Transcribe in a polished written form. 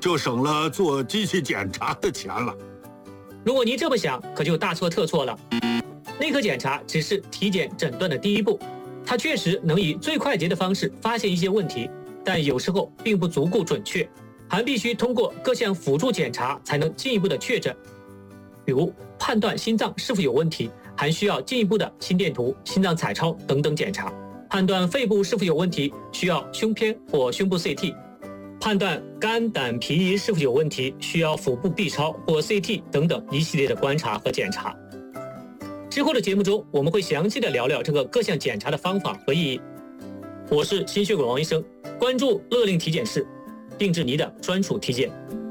就省了做机器检查的钱了。 如果您这么想，可就大错特错了。内科检查只是体检诊断的第一步，它确实能以最快捷的方式发现一些问题，但有时候并不足够准确，还必须通过各项辅助检查才能进一步的确诊。比如判断心脏是否有问题，还需要进一步的心电图、心脏彩超等等检查；判断肺部是否有问题，需要胸片或胸部 CT；判断肝胆脾胰是否有问题，需要腹部 B 超或 CT 等等一系列的观察和检查。之后的节目中，我们会详细的聊聊这个各项检查的方法和意义。我是心血管王医生，关注乐令体检室，定制你的专属体检。